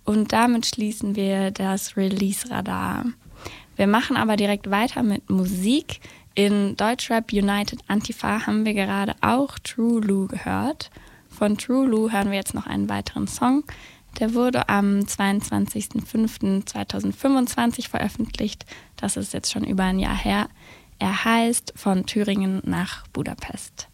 Und damit schließen wir das Release-Radar. Wir machen aber direkt weiter mit Musik. In Deutschrap United Antifa haben wir gerade auch True Lou gehört. Von True Lou hören wir jetzt noch einen weiteren Song. Der wurde am 22.05.2025 veröffentlicht. Das ist jetzt schon über ein Jahr her. Er heißt Von Thüringen nach Budapest.